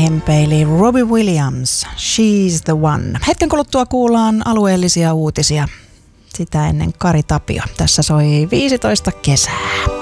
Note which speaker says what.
Speaker 1: hempeili Robbie Williams, She's the One. Hetken kuluttua kuullaan alueellisia uutisia. Sitä ennen Kari Tapio. Tässä soi 15 kesää.